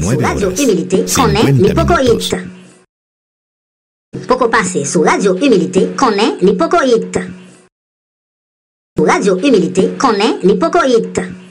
sur Radio Humilité, connaît l'hypocoïte. Poco passer sur Radio Humilité, connaît l'hypocoïte. Radio Humilité, connaît l'hypocoïte.